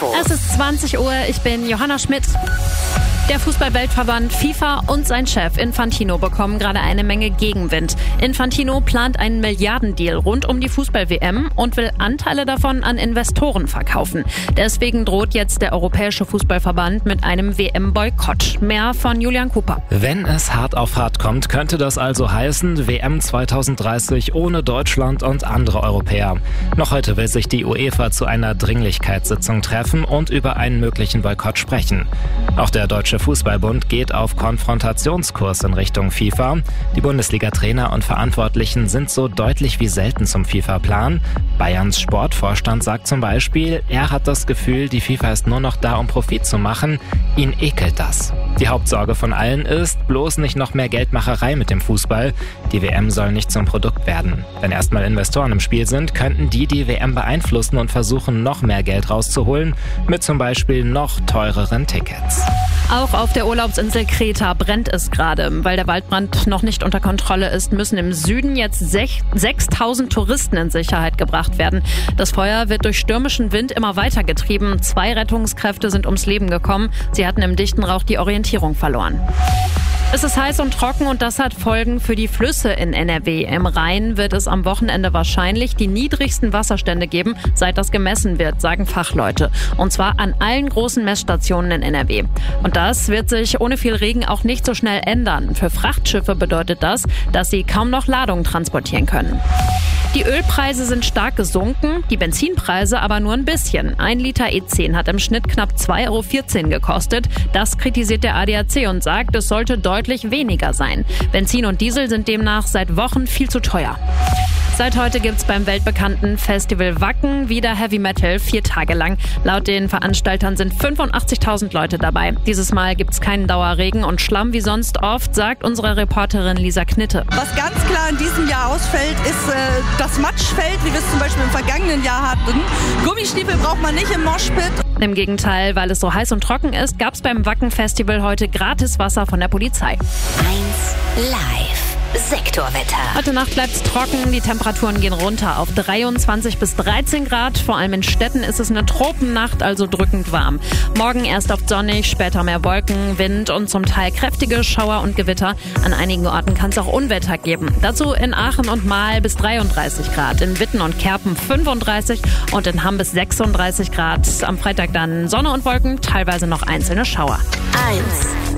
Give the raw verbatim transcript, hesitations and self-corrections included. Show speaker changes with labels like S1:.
S1: Es ist zwanzig Uhr, ich bin Johanna Schmidt. Der Fußball-Weltverband FIFA und sein Chef Infantino bekommen gerade eine Menge Gegenwind. Infantino plant einen Milliardendeal rund um die Fußball-W M und will Anteile davon an Investoren verkaufen. Deswegen droht jetzt der Europäische Fußballverband mit einem W M-Boykott. Mehr von Julian Cooper.
S2: Wenn es hart auf hart kommt, könnte das also heißen W M zwanzig dreißig ohne Deutschland und andere Europäer. Noch heute will sich die UEFA zu einer Dringlichkeitssitzung treffen und über einen möglichen Boykott sprechen. Auch der Deutsche Fußballbund geht auf Konfrontationskurs in Richtung FIFA. Die Bundesliga-Trainer und Verantwortlichen sind so deutlich wie selten zum FIFA-Plan. Bayerns Sportvorstand sagt zum Beispiel, er hat das Gefühl, die FIFA ist nur noch da, um Profit zu machen. Ihn ekelt das. Die Hauptsorge von allen ist, bloß nicht noch mehr Geldmacherei mit dem Fußball. Die W M soll nicht zum Produkt werden. Wenn erstmal Investoren im Spiel sind, könnten die die W M beeinflussen und versuchen, noch mehr Geld rauszuholen, mit zum Beispiel noch teureren Tickets.
S1: Auch auf der Urlaubsinsel Kreta brennt es gerade. Weil der Waldbrand noch nicht unter Kontrolle ist, müssen im Süden jetzt sechstausend Touristen in Sicherheit gebracht werden. Das Feuer wird durch stürmischen Wind immer weiter getrieben. Zwei Rettungskräfte sind ums Leben gekommen. Sie hatten im dichten Rauch die Orientierung verloren. Es ist heiß und trocken und das hat Folgen für die Flüsse in N R W. Im Rhein wird es am Wochenende wahrscheinlich die niedrigsten Wasserstände geben, seit das gemessen wird, sagen Fachleute. Und zwar an allen großen Messstationen in N R W. Und das wird sich ohne viel Regen auch nicht so schnell ändern. Für Frachtschiffe bedeutet das, dass sie kaum noch Ladungen transportieren können. Die Ölpreise sind stark gesunken, die Benzinpreise aber nur ein bisschen. Ein Liter E zehn hat im Schnitt knapp zwei Euro vierzehn gekostet. Das kritisiert der A D A C und sagt, es sollte deutlich weniger sein. Benzin und Diesel sind demnach seit Wochen viel zu teuer. Seit heute gibt's beim weltbekannten Festival Wacken wieder Heavy Metal, vier Tage lang. Laut den Veranstaltern sind fünfundachtzigtausend Leute dabei. Dieses Mal gibt's keinen Dauerregen und Schlamm wie sonst oft, sagt unsere Reporterin Lisa Knitte.
S3: Was ganz klar in diesem Jahr ausfällt, ist äh, das Matschfeld, wie wir es zum Beispiel im vergangenen Jahr hatten. Gummistiefel braucht man nicht im Moshpit.
S1: Im Gegenteil, weil es so heiß und trocken ist, gab's beim Wacken-Festival heute gratis Wasser von der Polizei.
S4: eins live. Sektorwetter.
S1: Heute Nacht bleibt's trocken, die Temperaturen gehen runter auf dreiundzwanzig bis dreizehn Grad. Vor allem in Städten ist es eine Tropennacht, also drückend warm. Morgen erst oft sonnig, später mehr Wolken, Wind und zum Teil kräftige Schauer und Gewitter. An einigen Orten kann es auch Unwetter geben. Dazu in Aachen und Mahl bis dreiunddreißig Grad, in Witten und Kerpen fünfunddreißig und in Hamm bis sechsunddreißig Grad. Am Freitag dann Sonne und Wolken, teilweise noch einzelne Schauer.
S4: eins